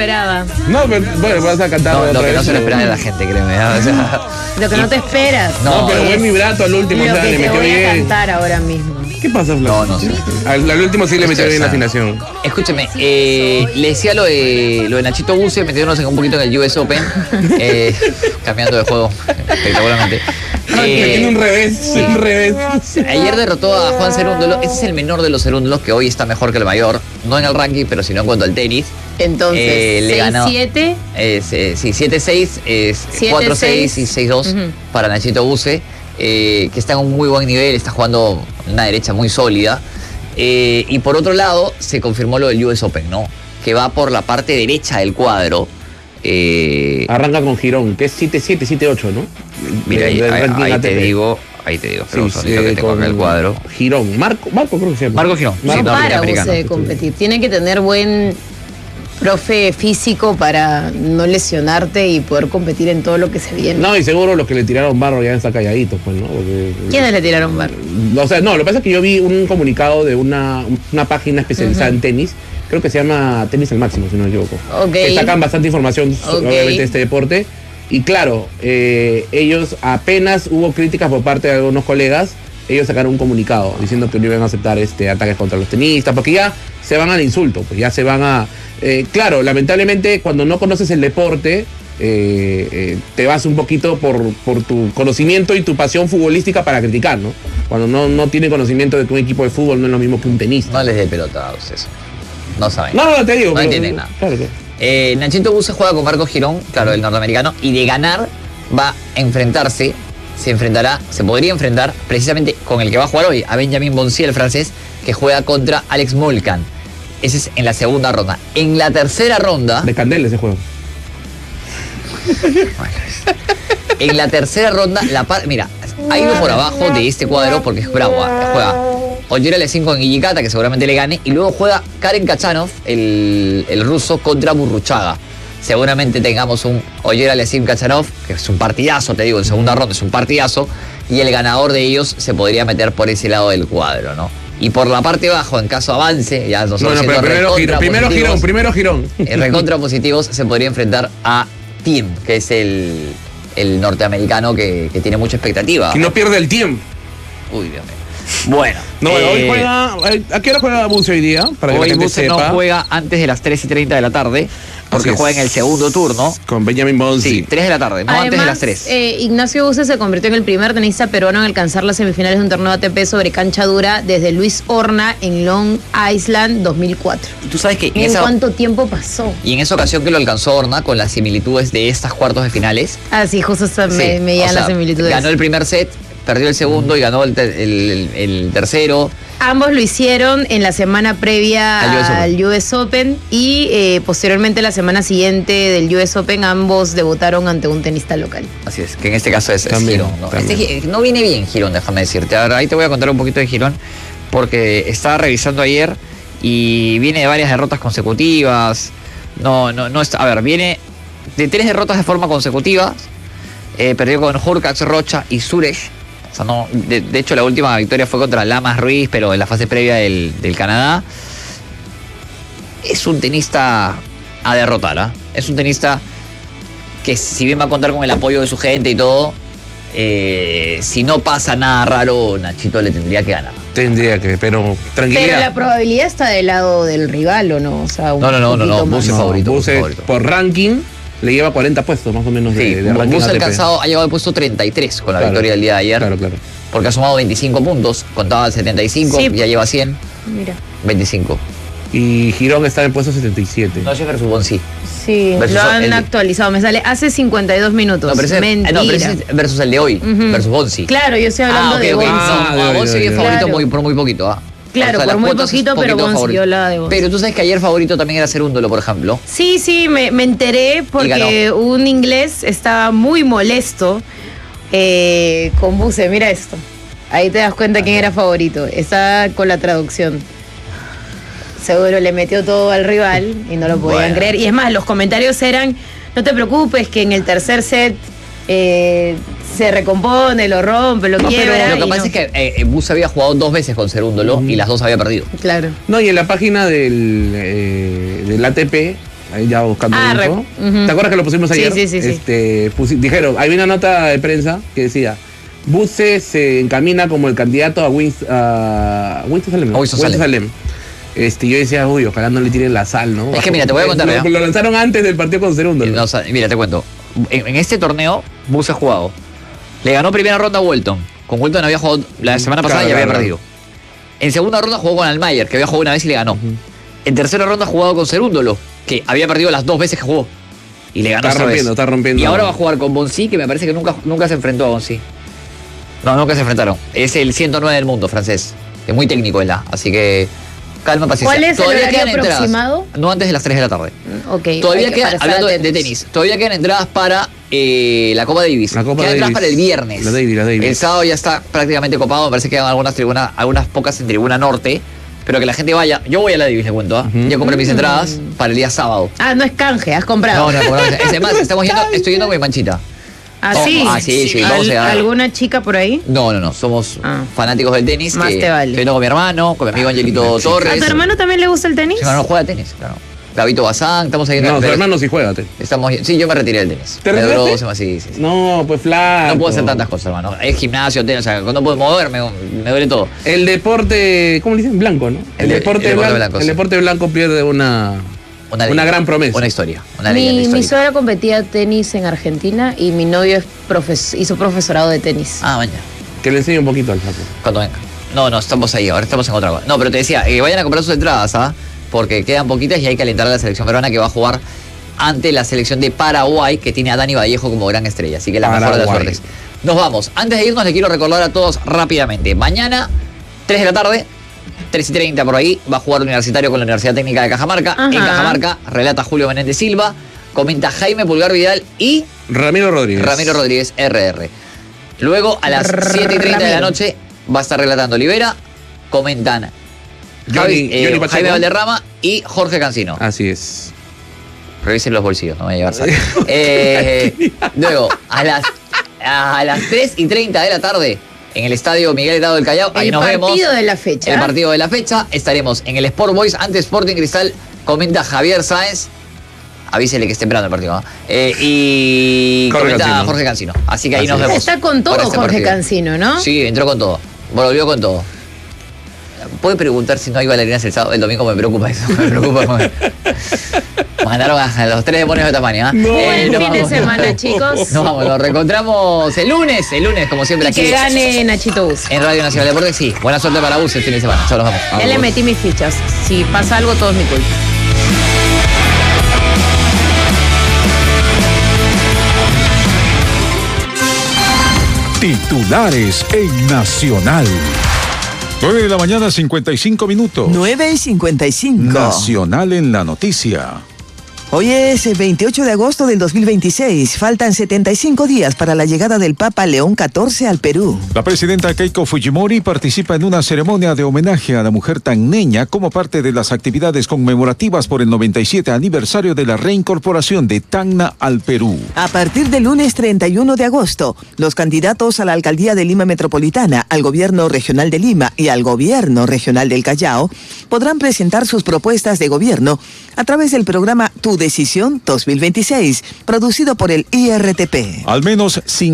esperaba. No, pero bueno, vas a cantar. No, lo que no se lo espera espera de la gente, créeme. O sea, Lo que no te esperas. No, pero buen vibrato al último, Lo o sea, que le te metió voy a bien. cantar ahora mismo. ¿Qué pasa, Flaco? no sé. Al último sí le metió bien la afinación. Escúcheme, le decía lo de Nachito Buse, metiéndonos un poquito en el US Open, cambiando de juego espectacularmente. Tiene un revés. Ayer derrotó a Juan Cerúndolo. Este es el menor de los Cerúndolos, que hoy está mejor que el mayor. No en el ranking, pero sino en cuanto al tenis. Entonces, le ganó 6-7. Sí, 7-6, 4-6 y 6-2 para Nachito Buse, que está en un muy buen nivel, está jugando una derecha muy sólida. Y por otro lado, se confirmó lo del US Open, ¿no? Que va por la parte derecha del cuadro. Arranca con Girón, que es 7-7, 7-8, ¿no? Mira, ahí te digo, pero Sí, que tengo acá el cuadro. Girón, Marco creo que se llama. Marco Girón, No sí, para norteamericano. Buse de competir. Tiene que tener buen profe físico para no lesionarte y poder competir en todo lo que se viene. No, y seguro los que le tiraron barro ya están calladitos, pues, ¿no? Porque, ¿Quiénes le tiraron barro? o sea, no, lo que pasa es que yo vi un comunicado de una página especializada en tenis, creo que se llama Tenis al Máximo, si no me equivoco. Ok. Que sacan bastante información sobre, Ok. obviamente, este deporte. Y claro, ellos apenas hubo críticas por parte de algunos colegas, ellos sacaron un comunicado diciendo que no iban a aceptar ataques contra los tenistas, porque ya se van al insulto, pues ya se van a... claro, lamentablemente cuando no conoces el deporte, te vas un poquito por tu conocimiento y tu pasión futbolística para criticar, ¿no? Cuando no tiene conocimiento de que un equipo de fútbol no es lo mismo que un tenista. No les dé pelota a ustedes. No saben. No, te digo. No pero- entienden nada. Claro que... Nachito Buse juega con Marco Girón, claro, el norteamericano, y de ganar va a enfrentarse, se podría enfrentar precisamente con el que va a jugar hoy, a Benjamin Bonzi, el francés, que juega contra Alex Molcan. Ese es en la segunda ronda. En la tercera ronda... De candela ese juego. En la tercera ronda, mira, ha ido por abajo de este cuadro porque es bravo. Juega Ollera Lesin con Guillicata, que seguramente le gane, y luego juega Karen Kachanov, el ruso, contra Burruchaga. Seguramente tengamos un Ollera Lesin Kachanov, que es un partidazo, te digo, en segunda ronda es un partidazo, y el ganador de ellos se podría meter por ese lado del cuadro, ¿no? Y por la parte abajo, en caso avance, ya nosotros Bueno, pero primero Girón. recontra positivos, se podría enfrentar a Thiem, que es el norteamericano que tiene mucha expectativa. Y no pierde el tiempo. Uy, Dios mío. Bueno. No, hoy juega... ¿A qué hora juega Buse hoy día? Para que la Hoy gente Buse no sepa. juega antes de las 3:30 de la tarde, porque Así es. juega en el segundo turno. Con Benjamin Bonzi. Sí, 3 de la tarde, no antes de las 3. Ignacio Buse se convirtió en el primer tenista peruano en alcanzar las semifinales de un torneo ATP sobre cancha dura desde Luis Horna en Long Island 2004. Tú sabes que ¿En cuánto tiempo pasó? y en esa ocasión que lo alcanzó Horna con las similitudes de estas cuartos de finales. Ah, sí, justo Sí, me llegan o sea, las similitudes. ganó el primer set, perdió el segundo y ganó el tercero. Ambos lo hicieron en la semana previa al US Open y posteriormente la semana siguiente del US Open ambos debutaron ante un tenista local. Así es, que en este caso es También, Girón, ¿no? también. No viene bien Girón, déjame decirte. Ahora ahí te voy a contar un poquito de Girón, porque estaba revisando ayer y viene de varias derrotas consecutivas. No está. A ver, viene de 3 derrotas de forma consecutiva. Perdió con Hurkacz, Rocha y Suresh. O sea, no, de hecho, la última victoria fue contra Lamas Ruiz, pero en la fase previa del Canadá. Es un tenista a derrotar, ¿ah? Es un tenista que, si bien va a contar con el apoyo de su gente y todo, si no pasa nada raro, Nachito le tendría que ganar. Tendría que, pero tranquilidad. Pero la probabilidad está del lado del rival, ¿o no? O sea, No, Buse más. favorito. Buse, favorito. por ranking, le lleva 40 puestos más o menos Sí, de ranking Buse ATP. ha llegado al puesto 33 con la Claro, victoria del día de ayer. Claro. Porque ha sumado 25 puntos, contaba 75, Sí. ya lleva 100, Mira. 25. Y Girón está en el puesto 77. No, ese es versus Bonzi. Sí, Versus lo han el- actualizado. Me sale hace 52 minutos. No, pero ese, Mentira. pero ese es versus el de hoy, Ujú. versus Bonzi. Claro, yo estoy hablando de ok. Bonzi. No, de Bonzi hoy, es de favorito Claro. por muy poquito, ¿ah? Claro, por las muy cuotas es poquito, pero Bonzi, favorito. yo hablaba de Bonzi. Pero tú sabes que ayer favorito también era Cerúndolo, por ejemplo. Sí, me enteré porque un inglés estaba muy molesto con Buse. Mira esto. Ahí te das cuenta quién era favorito. Está con la traducción. Seguro le metió todo al rival y no lo podían Bueno. creer. Y es más, los comentarios eran, no te preocupes que en el tercer set se recompone, lo rompe, lo quiebra. Lo que pasa es que Buse había jugado 2 veces con Cerúndolo y las 2 había perdido. Claro. No, y en la página del ATP, ahí ya buscando info. Ujú. ¿Te acuerdas que lo pusimos ayer? Sí. Dijeron, hay una nota de prensa que decía, Buse se encamina como el candidato a Winston-Salem. ¿no? Winston-Salem. Yo decía, uy, ojalá no le tiren la sal, ¿no? Es que mira, te voy a contar. Lo lanzaron antes del partido con Cerundo. No, mira, te cuento. En este torneo, Buse ha jugado. Le ganó primera ronda a Walton. Con Walton había jugado la semana pasada y había perdido. En segunda ronda jugó con Almayer, que había jugado una vez y le ganó. En tercera ronda ha jugado con Cerúndolo, que había perdido las 2 veces que jugó. Y le ganó Está rompiendo. Y ahora va a jugar con Bonsi, que me parece que nunca se enfrentó a Bonsi. No, nunca se enfrentaron. Es el 109 del mundo, francés. Es muy técnico él, así que calma, paciencia. ¿Cuál es todavía el horario aproximado? No antes de las 3 de la tarde. Ok. Todavía quedan, hablando de tenis, todavía quedan entradas para la Copa Davis. La Copa quedan entradas Davis. para el viernes. La Davis. El sábado ya está prácticamente copado. Me parece que quedan algunas pocas en tribuna norte. Pero que la gente vaya. Yo voy a la Davis, le cuento. Ya compré mis entradas para el día sábado. No es canje, has comprado. No, es más, estoy yendo con mi manchita. Sí. Sí, vamos a ¿Alguna chica por ahí? No, somos fanáticos del tenis. Más te vale. Estoy yendo con mi hermano, con mi amigo Angelito Torres. ¿A tu hermano también le gusta el tenis? Mi hermano juega tenis, claro. Gabito Bazán, estamos ahí. No, tu hermano sí juega. Sí, yo me retiré del tenis. ¿Te retiraste? Sí. No, pues flaco. No puedo hacer tantas cosas, hermano. Es gimnasio, tenis, o sea, cuando puedo moverme, me duele todo. El deporte, ¿cómo le dicen? Blanco, ¿no? El deporte blanco. El deporte blanco pierde una gran promesa. Una historia. Mi suegra competía tenis en Argentina y mi novio hizo profesorado de tenis. Mañana. Que le enseñe un poquito al flaco. Cuando venga. No, estamos ahí, ahora estamos en otra cosa. No, pero te decía, vayan a comprar sus entradas, porque quedan poquitas y hay que alentar a la selección peruana que va a jugar ante la selección de Paraguay, que tiene a Dani Vallejo como gran estrella. Así que la mejor de las suertes. Nos vamos. Antes de irnos, les quiero recordar a todos rápidamente. Mañana, 3 de la tarde, 3:30 por ahí, va a jugar Universitario con la Universidad Técnica de Cajamarca. En Cajamarca relata Julio Menéndez Silva, comenta Jaime Pulgar Vidal y Ramiro Rodríguez RR. Luego, a las 7:30 de la noche, va a estar relatando Olivera, comentan Jaime Valderrama y Jorge Cancino. Así es. Revisen los bolsillos, no me voy a llevar luego, a las 3:30 de la tarde, en el estadio Miguel Hidalgo del Callao, ahí nos vemos. El partido de la fecha. El partido de la fecha. Estaremos en el Sport Boys ante Sporting Cristal. Comenta Javier Sáenz. Avísele que esté esperando el partido. Y comenta Jorge Cancino. Así que ahí nos vemos. Está con todo Jorge Cancino, ¿no? Sí, entró con todo. Volvió con todo. Puede preguntar si no hay bailarinas el domingo, me preocupa eso. Me preocupa. Mandaron a los 3 demonios de tamaño. Buen fin de semana, chicos. Nos reencontramos el lunes, como siempre, aquí. Que gane Nachito Bus. En Radio Nacional de Deportes, sí. Buena suerte para Bus el fin de semana. Chao, nos vamos. Ya le metí mis fichas. Si pasa algo, todo es mi culpa. Titulares en Nacional. 9 de la mañana, 55 minutos. 9:55. Nacional en la noticia. Hoy es el 28 de agosto del 2026. Faltan 75 días para la llegada del Papa León XIV al Perú. La presidenta Keiko Fujimori participa en una ceremonia de homenaje a la mujer tacneña como parte de las actividades conmemorativas por el 97 aniversario de la reincorporación de Tacna al Perú. A partir del lunes 31 de agosto, los candidatos a la alcaldía de Lima Metropolitana, al gobierno regional de Lima y al gobierno regional del Callao podrán presentar sus propuestas de gobierno a través del programa Tu Decisión 2026, producido por el IRTP. Al menos 5